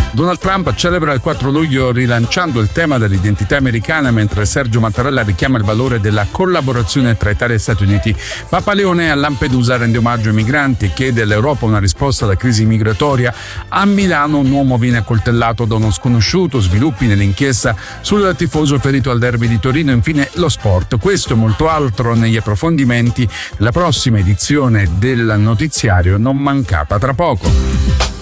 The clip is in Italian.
Donald Trump celebra il 4 luglio rilanciando il tema dell'identità americana, mentre Sergio Mattarella richiama il valore della collaborazione tra Italia e Stati Uniti. Papa Leone a Lampedusa rende omaggio ai migranti e chiede all'Europa una risposta alla crisi migratoria. A Milano un uomo viene accoltellato da uno sconosciuto, sviluppi nell'inchiesta sul tifoso ferito al derby di Torino. Infine lo sport. Questo e molto altro negli approfondimenti della prossima edizione del notiziario, non mancata tra poco.